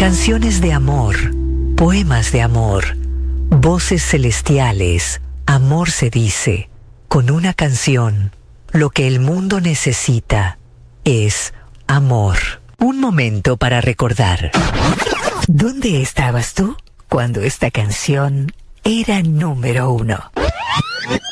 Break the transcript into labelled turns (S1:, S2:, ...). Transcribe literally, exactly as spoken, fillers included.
S1: Canciones de amor, poemas de amor, voces celestiales, amor se dice. Con una canción, lo que el mundo necesita es amor. Un momento para recordar. ¿Dónde estabas tú cuando esta canción era número uno?